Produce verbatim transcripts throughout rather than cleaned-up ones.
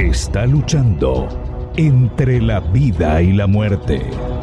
está luchando entre la vida y la muerte.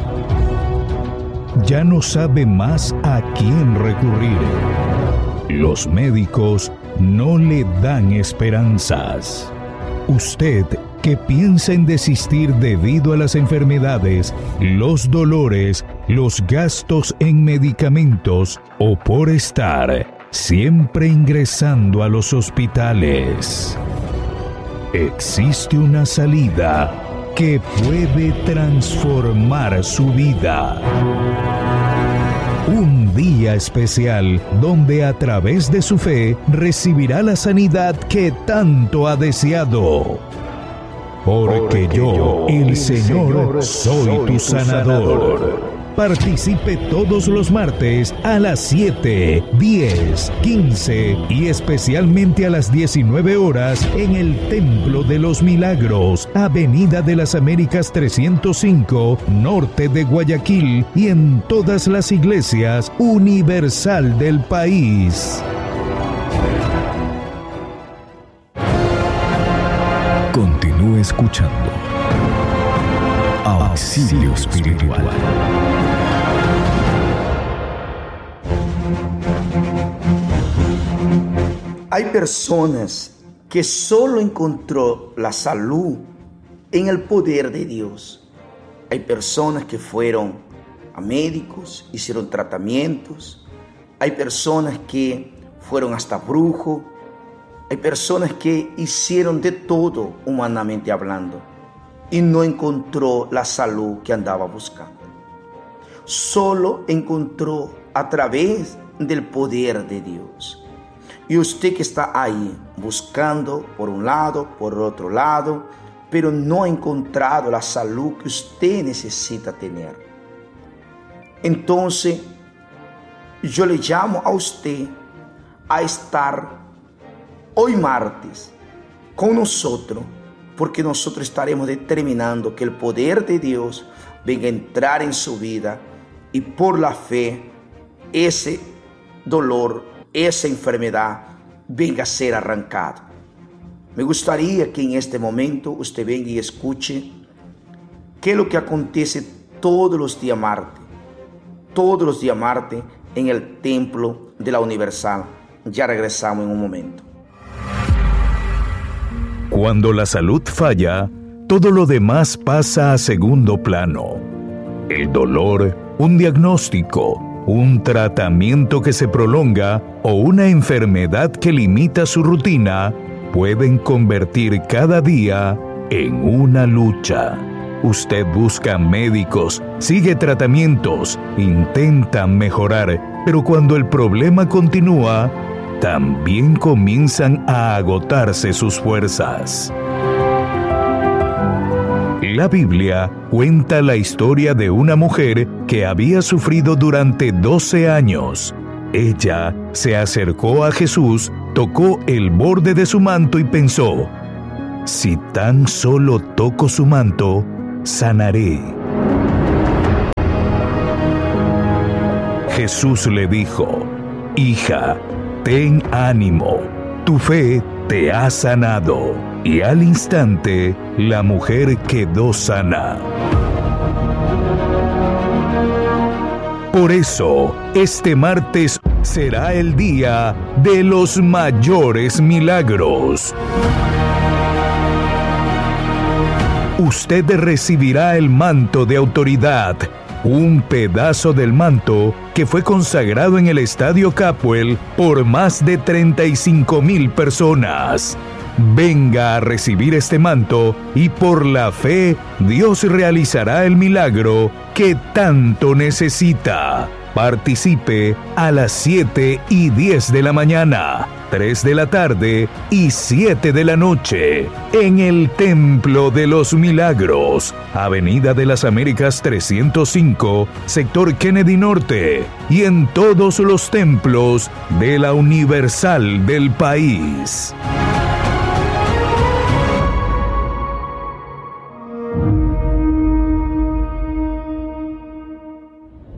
Ya no sabe más a quién recurrir. Los médicos no le dan esperanzas. Usted que piensa en desistir debido a las enfermedades, los dolores, los gastos en medicamentos o por estar siempre ingresando a los hospitales. Existe una salida que puede transformar su vida. Un día especial donde a través de su fe recibirá la sanidad que tanto ha deseado. Porque, Porque yo, el, el Señor, soy, soy tu sanador. sanador. Participe todos los martes a las siete, diez, quince y especialmente a las diecinueve horas en el Templo de los Milagros, Avenida de las Américas trescientos cinco, norte de Guayaquil, y en todas las iglesias universal del país. Continúe escuchando Auxilio Espiritual. Hay personas que solo encontró la salud en el poder de Dios. Hay personas que fueron a médicos, hicieron tratamientos. Hay personas que fueron hasta brujos. Hay personas que hicieron de todo humanamente hablando y no encontró la salud que andaba buscando. Solo encontró a través del poder de Dios. Y usted que está ahí buscando por un lado, por otro lado, pero no ha encontrado la salud que usted necesita tener. Entonces, yo le llamo a usted a estar hoy martes con nosotros, porque nosotros estaremos determinando que el poder de Dios venga a entrar en su vida y por la fe ese dolor, esa enfermedad venga a ser arrancado. Me gustaría que en este momento usted venga y escuche qué es lo que acontece todos los días martes, todos los días martes en el Templo de la Universal. Ya regresamos en un momento. Cuando la salud falla, todo lo demás pasa a segundo plano. El dolor, un diagnóstico, un tratamiento que se prolonga o una enfermedad que limita su rutina pueden convertir cada día en una lucha. Usted busca médicos, sigue tratamientos, intenta mejorar, pero cuando el problema continúa, también comienzan a agotarse sus fuerzas. La Biblia cuenta la historia de una mujer que había sufrido durante doce años. Ella se acercó a Jesús, tocó el borde de su manto y pensó: si tan solo toco su manto, sanaré. Jesús le dijo: hija, ten ánimo, tu fe te ha sanado. Y al instante, la mujer quedó sana. Por eso, este martes será el día de los mayores milagros. Usted recibirá el manto de autoridad, un pedazo del manto que fue consagrado en el Estadio Capuel por más de treinta y cinco mil personas. Venga a recibir este manto y por la fe Dios realizará el milagro que tanto necesita. Participe a las siete y diez de la mañana, tres de la tarde y siete de la noche en el Templo de los Milagros, Avenida de las Américas trescientos cinco, sector Kennedy Norte, y en todos los templos de la Universal del país.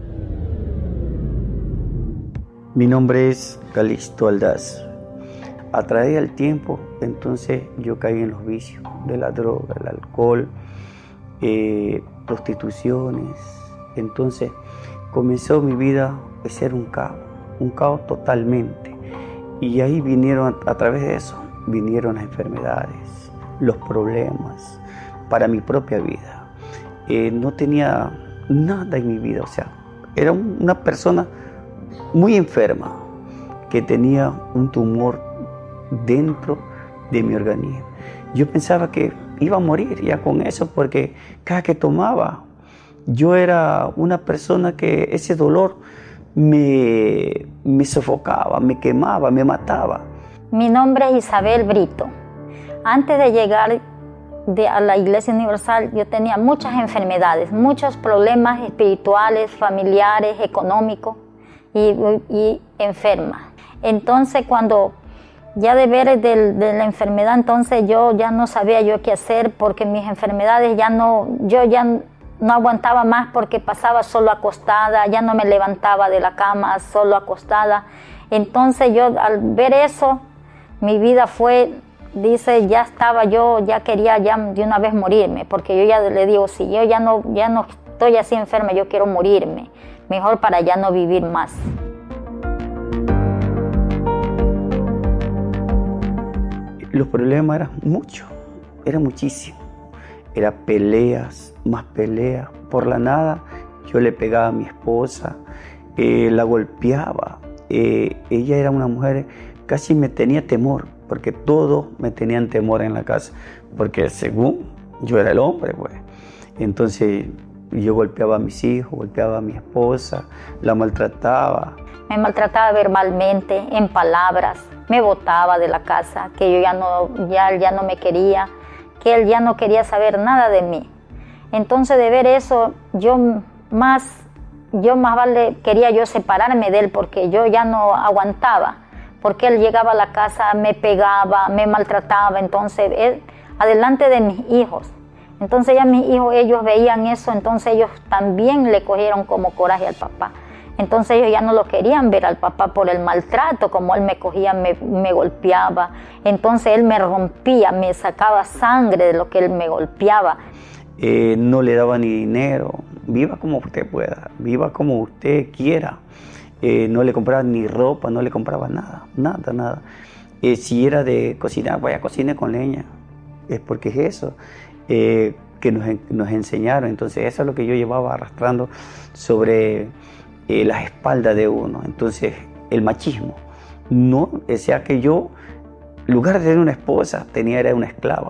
Mi nombre es Calixto Aldaz. a través del tiempo, entonces yo caí en los vicios de la droga, el alcohol, eh, prostituciones. Entonces comenzó mi vida a ser un caos, un caos totalmente. Y ahí vinieron, a través de eso, vinieron las enfermedades, los problemas para mi propia vida. Eh, no tenía nada en mi vida, o sea, era una persona muy enferma que tenía un tumor dentro de mi organismo. Yo pensaba que iba a morir ya con eso, porque cada que tomaba, yo era una persona que ese dolor me, me sofocaba, me quemaba, me mataba. Mi nombre es Isabel Brito. Antes de llegar de, a la Iglesia Universal, yo tenía muchas enfermedades, muchos problemas espirituales, familiares, económicos y, y enferma. Entonces, cuando ya de ver de, de la enfermedad, entonces yo ya no sabía yo qué hacer, porque mis enfermedades ya no, yo ya no aguantaba más, porque pasaba solo acostada, ya no me levantaba de la cama, solo acostada. Entonces yo al ver eso, mi vida fue, dice, ya estaba yo, ya quería ya de una vez morirme, porque yo ya le digo, si yo ya no, ya no estoy así enferma, yo quiero morirme, mejor para ya no vivir más. Los problemas eran muchos, era muchísimo. Era peleas, más peleas. Por la nada yo le pegaba a mi esposa, eh, la golpeaba. Eh, ella era una mujer, casi me tenía temor, porque todos me tenían temor en la casa, porque según yo era el hombre, pues. Entonces yo golpeaba a mis hijos, golpeaba a mi esposa, la maltrataba. Me maltrataba verbalmente, en palabras, me botaba de la casa, que yo ya no, ya, ya no me quería, que él ya no quería saber nada de mí. Entonces, de ver eso, yo más, yo más vale quería yo separarme de él, porque yo ya no aguantaba, porque él llegaba a la casa, me pegaba, me maltrataba, entonces, él, adelante de mis hijos. Entonces ya mis hijos, ellos veían eso, entonces ellos también le cogieron como coraje al papá. Entonces ellos ya no lo querían ver al papá por el maltrato, como él me cogía, me, me golpeaba. Entonces él me rompía, me sacaba sangre de lo que él me golpeaba. Eh, no le daba ni dinero, viva como usted pueda, viva como usted quiera. Eh, no le compraba ni ropa, no le compraba nada, nada, nada. Eh, si era de cocinar, vaya, cocine con leña, es porque es eso. Eh, que nos, nos enseñaron, entonces eso es lo que yo llevaba arrastrando sobre Eh, las espaldas de uno. Entonces el machismo, no, o sea que yo, en lugar de tener una esposa, tenía era una esclava.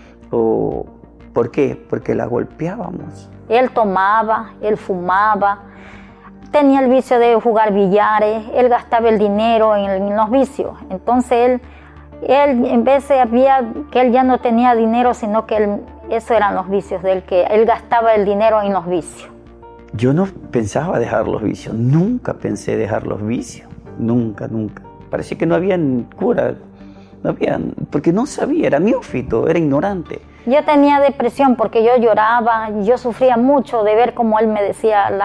O, ¿por qué? Porque la golpeábamos. Él tomaba, él fumaba, tenía el vicio de jugar billares, él gastaba el dinero en, en los vicios. Entonces él, él en vez de había que él ya no tenía dinero, sino que él, eso eran los vicios de él, que él gastaba el dinero en los vicios. Yo no pensaba dejar los vicios, nunca pensé dejar los vicios, nunca, nunca. Parecía que no había cura, no había, porque no sabía, era neófito, era ignorante. Yo tenía depresión porque yo lloraba, yo sufría mucho de ver cómo él me decía las